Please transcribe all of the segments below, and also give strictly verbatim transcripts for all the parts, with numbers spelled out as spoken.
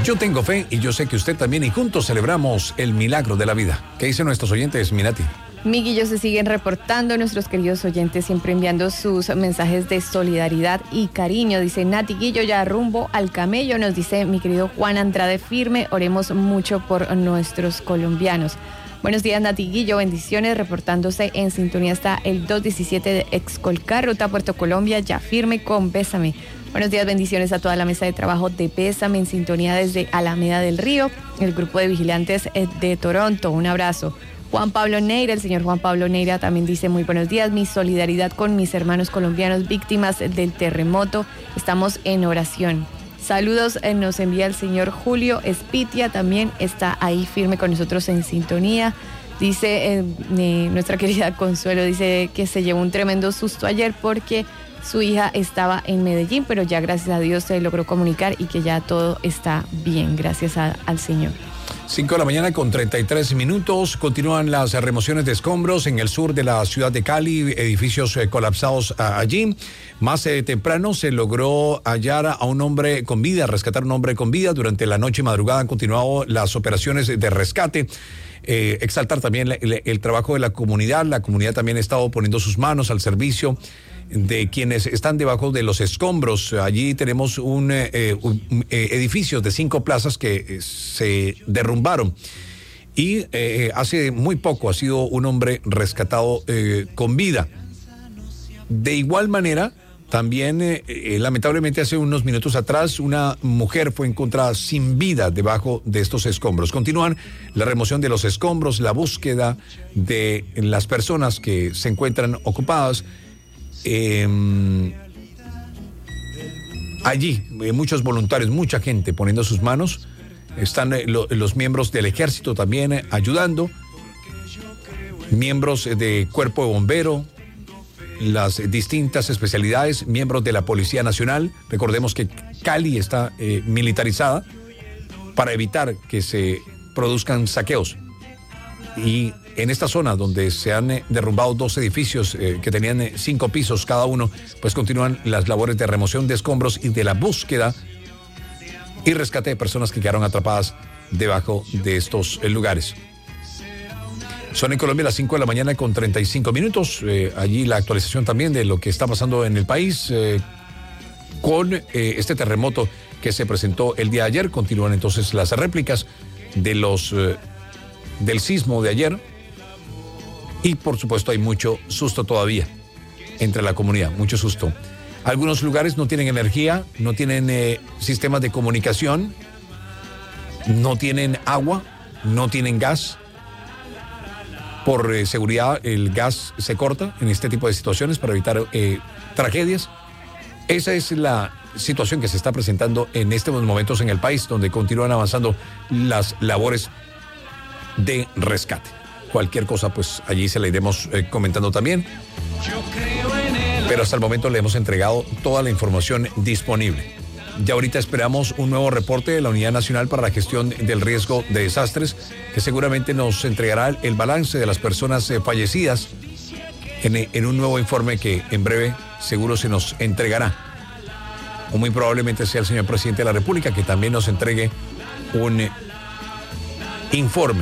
Yo tengo fe y yo sé que usted también, y juntos celebramos el milagro de la vida. ¿Qué dicen nuestros oyentes, Minati? Miguillo, se siguen reportando nuestros queridos oyentes, siempre enviando sus mensajes de solidaridad y cariño. Dice Nati Guillo, ya rumbo al camello. Nos dice mi querido Juan Andrade Firme, oremos mucho por nuestros colombianos. Buenos días, Nati Guillo, bendiciones. Reportándose en sintonía está el dos diecisiete de Excolcar, ruta Puerto Colombia, ya firme con Bésame. Buenos días, bendiciones a toda la mesa de trabajo de Bésame, en sintonía desde Alameda del Río, el grupo de vigilantes de Toronto. Un abrazo. Juan Pablo Neira, el señor Juan Pablo Neira también dice muy buenos días, mi solidaridad con mis hermanos colombianos víctimas del terremoto, estamos en oración. Saludos, eh, nos envía el señor Julio Espitia, también está ahí firme con nosotros en sintonía. Dice eh, eh, nuestra querida Consuelo, dice que se llevó un tremendo susto ayer porque su hija estaba en Medellín, pero ya gracias a Dios se logró comunicar y que ya todo está bien, gracias a, al Señor. cinco de la mañana con treinta y tres minutos. Continúan las remociones de escombros en el sur de la ciudad de Cali, edificios eh, colapsados a, allí. Más eh, temprano se logró hallar a un hombre con vida, rescatar a un hombre con vida. Durante la noche y madrugada han continuado las operaciones de rescate. Eh, exaltar también el, el trabajo de la comunidad. La comunidad también ha estado poniendo sus manos al servicio de quienes están debajo de los escombros. Allí tenemos un, eh, un eh, edificio de cinco plazas que eh, se derrumbaron y eh, hace muy poco ha sido un hombre rescatado eh, con vida. De igual manera, también eh, eh, lamentablemente hace unos minutos atrás una mujer fue encontrada sin vida debajo de estos escombros. Continúan la remoción de los escombros, la búsqueda de las personas que se encuentran ocupadas. Eh, allí eh, muchos voluntarios, mucha gente poniendo sus manos, están eh, lo, los miembros del ejército también eh, ayudando, miembros eh, de cuerpo de bombero, las eh, distintas especialidades, miembros de la Policía Nacional. Recordemos que Cali está eh, militarizada para evitar que se produzcan saqueos, y en esta zona donde se han eh, derrumbado dos edificios eh, que tenían eh, cinco pisos cada uno, pues continúan las labores de remoción de escombros y de la búsqueda y rescate de personas que quedaron atrapadas debajo de estos eh, lugares. Son en Colombia las cinco de la mañana con treinta y cinco minutos. Eh, allí la actualización también de lo que está pasando en el país eh, con eh, este terremoto que se presentó el día de ayer. Continúan entonces las réplicas de los eh, del sismo de ayer. Y por supuesto hay mucho susto todavía entre la comunidad, mucho susto. Algunos lugares no tienen energía, no tienen eh, sistemas de comunicación, no tienen agua, no tienen gas. Por eh, seguridad el gas se corta en este tipo de situaciones para evitar eh, tragedias. Esa es la situación que se está presentando en estos momentos en el país, donde continúan avanzando las labores de rescate. Cualquier cosa, pues allí se la iremos eh, comentando también. Pero hasta el momento le hemos entregado toda la información disponible. Ya ahorita esperamos un nuevo reporte de la Unidad Nacional para la Gestión del Riesgo de Desastres, que seguramente nos entregará el balance de las personas eh, fallecidas en, en un nuevo informe que en breve seguro se nos entregará. O muy probablemente sea el señor presidente de la República que también nos entregue un eh, informe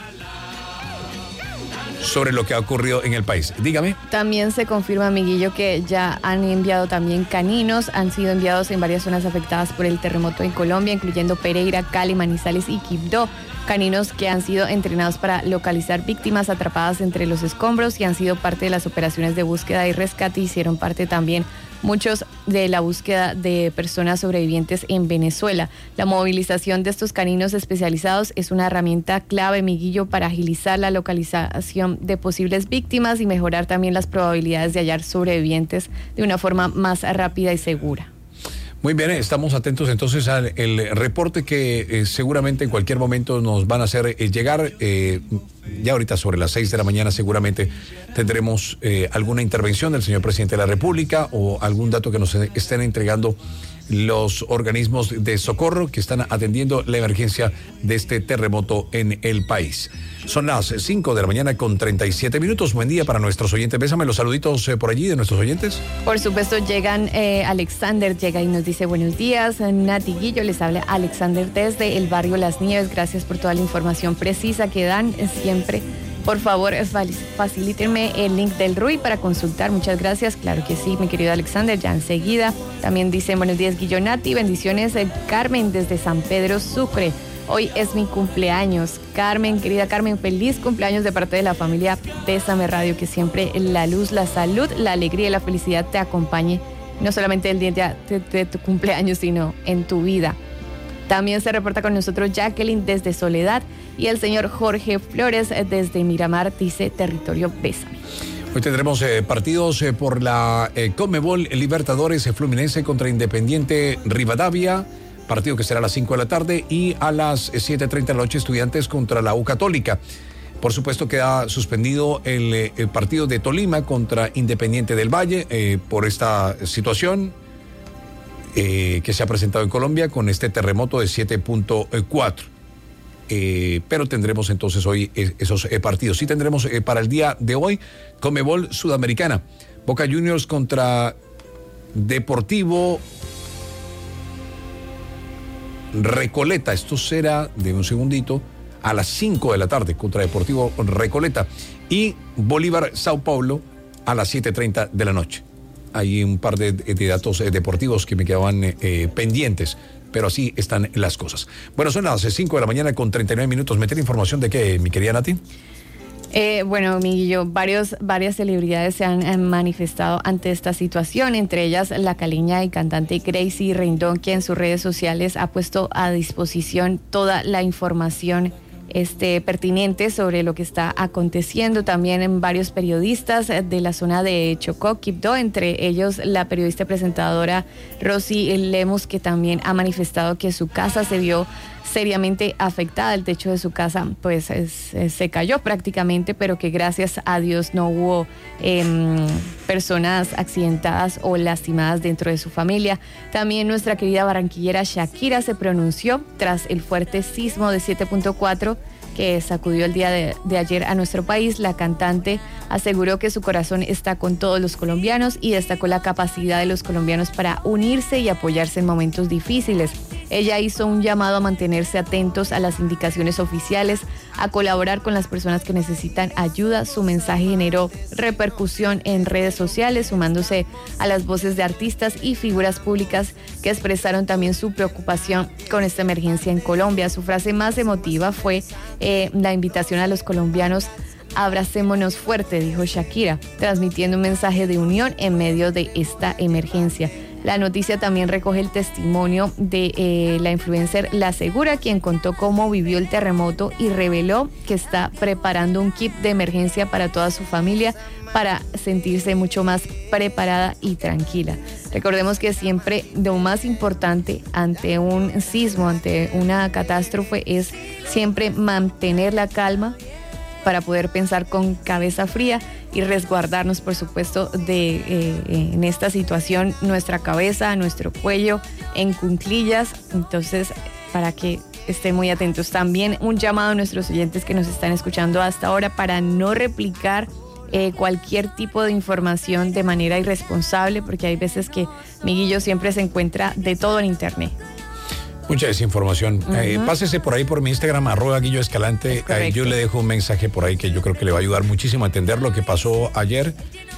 sobre lo que ha ocurrido en el país. Dígame. También se confirma, amiguillo, que ya han enviado también caninos, han sido enviados en varias zonas afectadas por el terremoto en Colombia, incluyendo Pereira, Cali, Manizales y Quibdó. Caninos que han sido entrenados para localizar víctimas atrapadas entre los escombros y han sido parte de las operaciones de búsqueda y rescate. Hicieron parte también muchos de la búsqueda de personas sobrevivientes en Venezuela. La movilización de estos caninos especializados es una herramienta clave, Miguillo, para agilizar la localización de posibles víctimas y mejorar también las probabilidades de hallar sobrevivientes de una forma más rápida y segura. Muy bien, estamos atentos entonces al el reporte que eh, seguramente en cualquier momento nos van a hacer eh, llegar. Eh, ya ahorita sobre las seis de la mañana seguramente tendremos eh, alguna intervención del señor presidente de la República o algún dato que nos estén entregando los organismos de socorro que están atendiendo la emergencia de este terremoto en el país. Son las cinco de la mañana con treinta y siete minutos. Buen día para nuestros oyentes. Bésame los saluditos eh, por allí de nuestros oyentes. Por supuesto, llegan, eh, Alexander llega y nos dice buenos días. Nati Guillo, les habla Alexander desde el barrio Las Nieves. Gracias por toda la información precisa que dan siempre. Por favor, facilítenme el link del R U I para consultar. Muchas gracias. Claro que sí, mi querido Alexander, ya enseguida. También dicen buenos días, Guillo, Nati. Bendiciones, eh, Carmen desde San Pedro Sucre. Hoy es mi cumpleaños. Carmen, querida Carmen, feliz cumpleaños de parte de la familia Bésame Radio. Que siempre la luz, la salud, la alegría y la felicidad te acompañe. No solamente el día de, de tu cumpleaños, sino en tu vida. También se reporta con nosotros Jacqueline desde Soledad y el señor Jorge Flores desde Miramar dice territorio Bésame. Hoy tendremos eh, partidos eh, por la eh, Conmebol Libertadores, eh, Fluminense contra Independiente Rivadavia, partido que será a las cinco de la tarde, y a las siete treinta de la noche Estudiantes contra la U Católica. Por supuesto queda suspendido el, eh, el partido de Tolima contra Independiente del Valle eh, por esta situación eh, que se ha presentado en Colombia con este terremoto de siete punto cuatro. Eh, pero tendremos entonces hoy eh, esos eh, partidos. Sí tendremos eh, para el día de hoy Conmebol Sudamericana, Boca Juniors contra Deportivo Recoleta. Esto será, de un segundito, a las cinco de la tarde contra Deportivo Recoleta, y Bolívar Sao Paulo a las siete treinta de la noche. Hay un par de, de datos eh, deportivos que me quedaban eh, pendientes, pero así están las cosas. Bueno, son las cinco de la mañana con treinta y nueve minutos. ¿Me tiene información de qué, mi querida Nati? Eh, bueno, Miguelillo, varios, varias celebridades se han, han manifestado ante esta situación, entre ellas la caleña y cantante Gracie Rendón, que en sus redes sociales ha puesto a disposición toda la información Este, pertinente sobre lo que está aconteciendo. También en varios periodistas de la zona de Chocó, Quibdó, entre ellos la periodista y presentadora Rosy Lemus, que también ha manifestado que su casa se vio seriamente afectada. El techo de su casa pues es, es, se cayó prácticamente, pero que gracias a Dios no hubo eh, personas accidentadas o lastimadas dentro de su familia. También nuestra querida barranquillera Shakira se pronunció tras el fuerte sismo de siete punto cuatro que sacudió el día de, de ayer a nuestro país. La cantante aseguró que su corazón está con todos los colombianos y destacó la capacidad de los colombianos para unirse y apoyarse en momentos difíciles. Ella hizo un llamado a mantenerse atentos a las indicaciones oficiales, a colaborar con las personas que necesitan ayuda. Su mensaje generó repercusión en redes sociales, sumándose a las voces de artistas y figuras públicas que expresaron también su preocupación con esta emergencia en Colombia. Su frase más emotiva fue eh, la invitación a los colombianos: abracémonos fuerte, dijo Shakira, transmitiendo un mensaje de unión en medio de esta emergencia. La noticia también recoge el testimonio de eh, la influencer La Segura, quien contó cómo vivió el terremoto y reveló que está preparando un kit de emergencia para toda su familia para sentirse mucho más preparada y tranquila. Recordemos que siempre lo más importante ante un sismo, ante una catástrofe, es siempre mantener la calma para poder pensar con cabeza fría y resguardarnos, por supuesto, de eh, en esta situación, nuestra cabeza, nuestro cuello, en cuclillas. Entonces, para que estén muy atentos. También un llamado a nuestros oyentes que nos están escuchando hasta ahora para no replicar eh, cualquier tipo de información de manera irresponsable, porque hay veces que Miguillo siempre se encuentra de todo en internet. Mucha desinformación. Uh-huh. Eh, pásese por ahí por mi Instagram, arroba Guillo Escalante. Eh, yo le dejo un mensaje por ahí que yo creo que le va a ayudar muchísimo a entender lo que pasó ayer.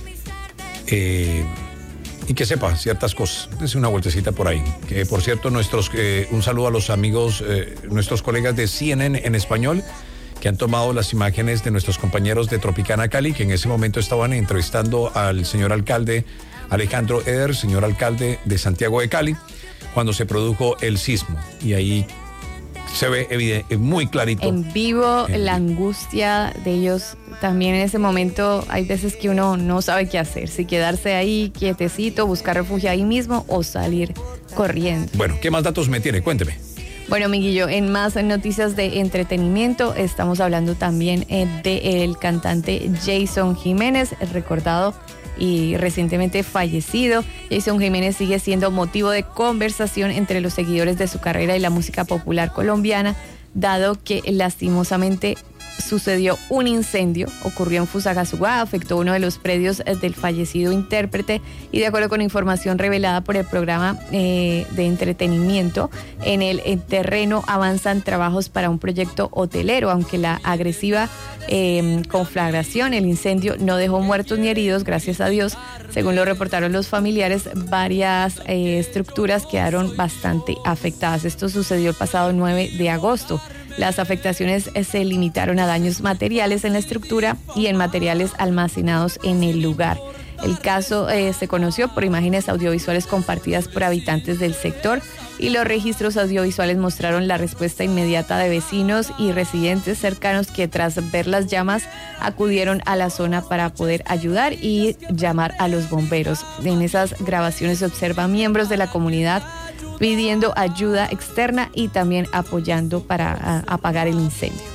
Eh, y que sepa ciertas cosas. Es una vueltecita por ahí. Que por cierto, nuestros eh, un saludo a los amigos, eh, nuestros colegas de C N N en español, que han tomado las imágenes de nuestros compañeros de Tropicana Cali, que en ese momento estaban entrevistando al señor alcalde Alejandro Eder, señor alcalde de Santiago de Cali, cuando se produjo el sismo, y ahí se ve evidente, muy clarito. En vivo, en la vivo. Angustia de ellos también en ese momento. Hay veces que uno no sabe qué hacer, si quedarse ahí quietecito, buscar refugio ahí mismo o salir corriendo. Bueno, ¿qué más datos me tiene? Cuénteme. Bueno, Miguillo, en más noticias de entretenimiento, estamos hablando también eh, del cantante Jason Jiménez, recordado y recientemente fallecido. Jason Jiménez sigue siendo motivo de conversación entre los seguidores de su carrera y la música popular colombiana, dado que lastimosamente sucedió un incendio, ocurrió en Fusagasugá, afectó uno de los predios del fallecido intérprete y de acuerdo con información revelada por el programa eh, de entretenimiento, en el, el terreno avanzan trabajos para un proyecto hotelero, aunque la agresiva eh, conflagración, el incendio no dejó muertos ni heridos, gracias a Dios. Según lo reportaron los familiares, varias eh, estructuras quedaron bastante afectadas. Esto sucedió el pasado nueve de agosto. Las afectaciones se limitaron a daños materiales en la estructura y en materiales almacenados en el lugar. El caso eh, se conoció por imágenes audiovisuales compartidas por habitantes del sector y los registros audiovisuales mostraron la respuesta inmediata de vecinos y residentes cercanos que tras ver las llamas acudieron a la zona para poder ayudar y llamar a los bomberos. En esas grabaciones se observan miembros de la comunidad pidiendo ayuda externa y también apoyando para a, apagar el incendio.